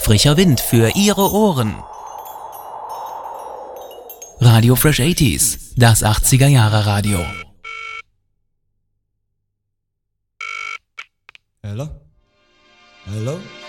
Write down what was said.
Frischer Wind für Ihre Ohren. Radio Fresh 80s, das 80er-Jahre-Radio. Hello? Hello?